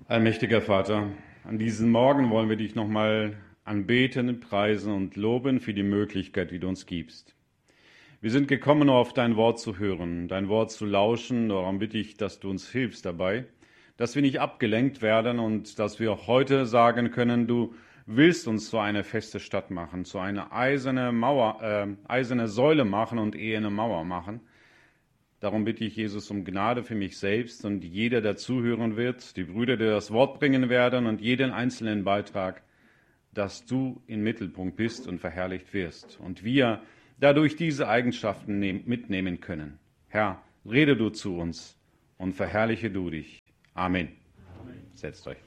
Allmächtiger Vater, an diesem Morgen wollen wir dich nochmal anbeten, preisen und loben für die Möglichkeit, die du uns gibst. Wir sind gekommen, um auf dein Wort zu hören, dein Wort zu lauschen. Darum bitte ich, dass du uns hilfst dabei, dass wir nicht abgelenkt werden und dass wir auch heute sagen können, du willst uns zu einer feste Stadt machen, zu einer eiserne Säule machen und eher eine Mauer machen. Darum bitte ich Jesus um Gnade für mich selbst und jeder, der zuhören wird, die Brüder, die das Wort bringen werden und jeden einzelnen Beitrag, dass du im Mittelpunkt bist und verherrlicht wirst und wir dadurch diese Eigenschaften mitnehmen können. Herr, rede du zu uns und verherrliche du dich. Amen. Setzt euch.